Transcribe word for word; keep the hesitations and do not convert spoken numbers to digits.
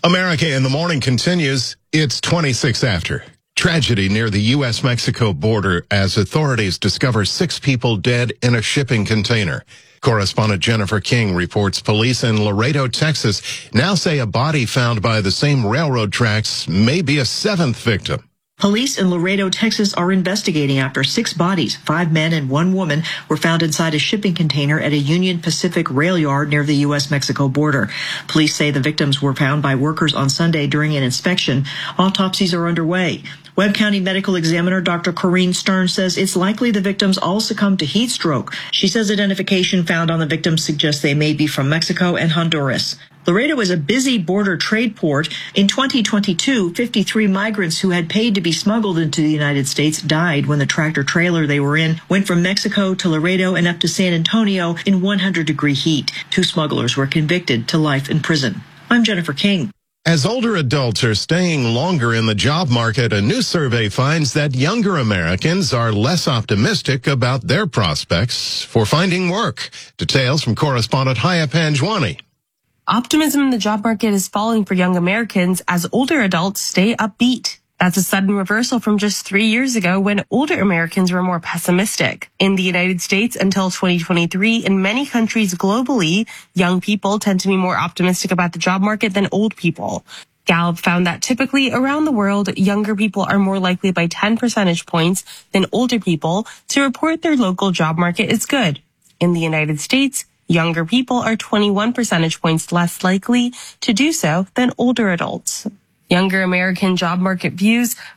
America in the Morning continues. It's twenty-six after. Tragedy near the U S Mexico border as authorities discover six people dead in a shipping container. Correspondent Jennifer King reports police in Laredo, Texas now say a body found by the same railroad tracks may be a seventh victim. Police in Laredo, Texas are investigating after six bodies, five men and one woman, were found inside a shipping container at a Union Pacific rail yard near the U S Mexico border. Police say the victims were found by workers on Sunday during an inspection. Autopsies are underway. Webb County Medical Examiner Doctor Corrine Stern says it's likely the victims all succumbed to heat stroke. She says identification found on the victims suggests they may be from Mexico and Honduras. Laredo is a busy border trade port. In twenty twenty-two, fifty-three migrants who had paid to be smuggled into the United States died when the tractor trailer they were in went from Mexico to Laredo and up to San Antonio in one hundred degree heat. Two smugglers were convicted to life in prison. I'm Jennifer King. As older adults are staying longer in the job market, a new survey finds that younger Americans are less optimistic about their prospects for finding work. Details from correspondent Haya Panjwani. Optimism in the job market is falling for young Americans as older adults stay upbeat. That's a sudden reversal from just three years ago when older Americans were more pessimistic. In the United States until twenty twenty-three, in many countries globally, young people tend to be more optimistic about the job market than old people. Gallup found that typically around the world, younger people are more likely by ten percentage points than older people to report their local job market is good. In the United States, younger people are twenty-one percentage points less likely to do so than older adults. Younger American job market views